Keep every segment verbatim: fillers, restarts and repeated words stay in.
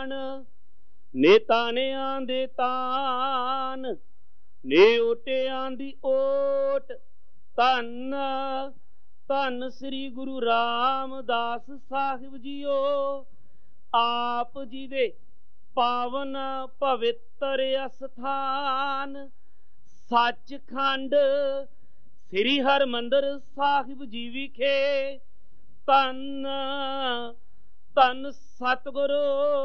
ਨੇਤਾਨਿਆਂ ਦੇ ਤਾਨ, ਨੇ ਓਟਿਆਂ ਦੀ ਓਟ। ਧੰਨ ਧੰਨ ਸ੍ਰੀ ਗੁਰੂ ਰਾਮਦਾਸ ਸਾਹਿਬ ਜੀਓ। ਆਪ ਜੀ ਦੇ ਪਾਵਨ ਪਵਿੱਤਰ ਅਸਥਾਨ ਸੱਚਖੰਡ ਸ੍ਰੀ ਹਰਿਮੰਦਰ ਸਾਹਿਬ ਜੀ ਵਿਖੇ ਧੰਨ ਧੰਨ ਸਤਿਗੁਰੂ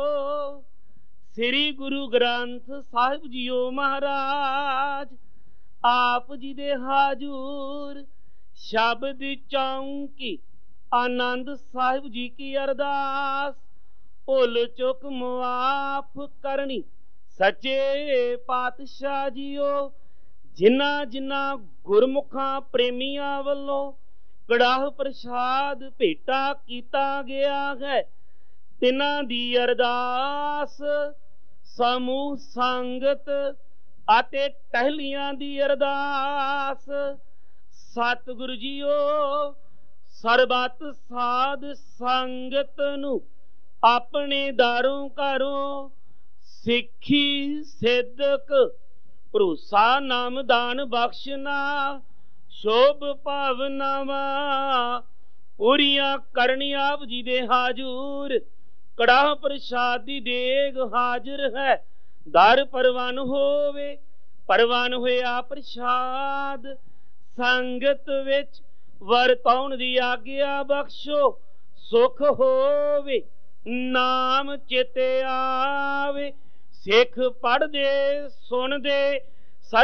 ਸ੍ਰੀ ਗੁਰੂ ਗ੍ਰੰਥ ਸਾਹਿਬ ਜੀਓ ਮਹਾਰਾਜ। ਆਪ ਜੀ ਦੇ ਹਾਜ਼ੂਰ ਸ਼ਬਦ ਚੌਂਕੀ ਆਨੰਦ ਸਾਹਿਬ ਜੀ ਕੀ ਅਰਦਾਸ। ਭੁੱਲ ਚੁੱਕ ਮੁਆਫ ਕਰਨੀ ਸੱਚੇ ਪਾਤਸ਼ਾਹ ਜੀਓ। ਜਿਨ੍ਹਾਂ ਜਿਨ੍ਹਾਂ ਗੁਰਮੁਖਾਂ ਪ੍ਰੇਮੀਆਂ ਵੱਲੋਂ ਕੜਾਹ ਪ੍ਰਸ਼ਾਦ ਭੇਟਾ ਕੀਤਾ ਗਿਆ ਹੈ, ਤਿਨਾਂ ਦੀ ਅਰਦਾਸ ਸਮੂਹ ਸੰਗਤ ਅਤੇ ਟਹਿਲੀਆਂ ਦੀ ਅਰਦਾਸ। ਸਤਿਗੁਰੂ ਜੀਓ ਸਰਬੱਤ ਸਾਧ ਸੰਗਤ ਨੂੰ ਆਪਣੇ ਦਾਰੋਂ ਘਰੋਂ ਸਿੱਖੀ ਸਿੱਧਕ ਭਰੋਸਾ ਨਾਮ ਦਾਨ ਬਖਸ਼ਣਾ। ਸ਼ੋਭ ਭਾਵਨਾਵਾਂ ਪੂਰੀਆਂ ਕਰਨੀ ਆਪ ਜੀ ਦੇ ਹਾਜ਼ੂਰ। ਕੜਾਹ ਪ੍ਰਸ਼ਾਦ ਦੀ ਦੇਗ ਹਾਜ਼ਰ ਹੈ, ਦਰ ਪਰਵਾਨ ਹੋਵੇ। ਪਰਵਾਨ ਹੋਇਆ ਪ੍ਰਸ਼ਾਦ ਸੰਗਤ ਵਿੱਚ ਵਰਤਾਉਣ ਦੀ ਆਗਿਆ ਬਖਸ਼ੋ। ਸੁਖ ਹੋਵੇ ਨਾਮ ਚਿਤੇ ਆਵੇ, ਸਿੱਖ ਪੜ੍ਹਦੇ ਸੁਣਦੇ